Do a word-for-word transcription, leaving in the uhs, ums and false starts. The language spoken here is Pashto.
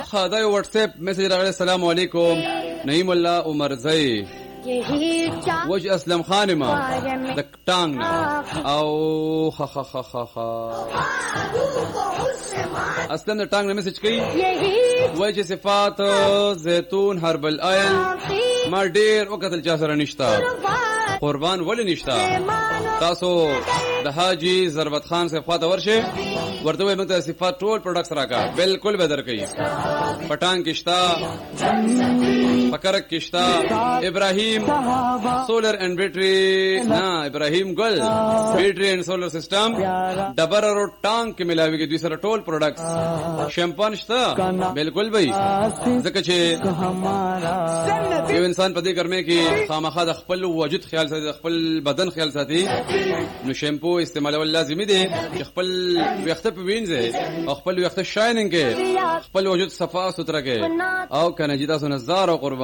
ها دا یو واتس اپ میسج راغلی. السلام علیکم، نعیم الله عمرزی وج اسلم خان ما د ټانګ او خ خ خ خ خ اسلم د ټانګ نه میسج کوي وجه صفات زيتون هربل آیل ما ډیر وکتل چا سره نشتا قربان ولی نشتا. تاسو د حاجی ضربت خان سے خواته ورشه ورته وي مته صفات ټول پروډکټس راکا بالکل به درکې. پټان کشتا پکرک کشتا ابراهیم سولر اینڈ بیٹری نا ابراهیم ګل بیٹری اینڈ سولر سسٹم ډبر اور ټانک کې ملاوي کې دوی سره ټول پروډکټس شیمپان شتا بالکل بھائی. ځکه چې یو انسان په دې ګرمه کې خامخا د خپل وجود خیال ساتي، خپل بدن خیال ساتي، نو شیمپو استعمالول لازمي دي چې خپل ویښته په وینځي او خپل ویښته شاینینګ کې خپل وجود صفا سترا کې او کنه جدا سو نظر او قربان